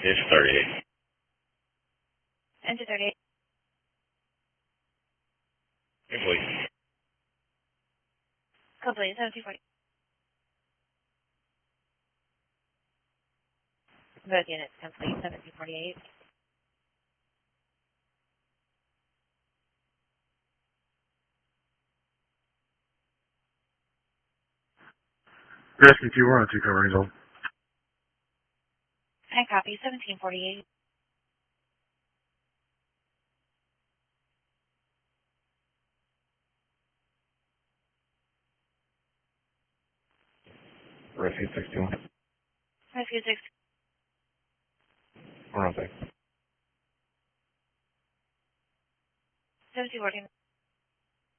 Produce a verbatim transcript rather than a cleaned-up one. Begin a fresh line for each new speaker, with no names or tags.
It's thirty-eight.
Engine thirty-eight.
Complete.
Complete. seventeen forty. Both units complete. seventeen forty-eight.
Rescue two, we're on two covering zone.
I copy. seventeen forty-eight.
Rescue sixty-one.
Rescue six.
We're on six.
seventeen fourteen.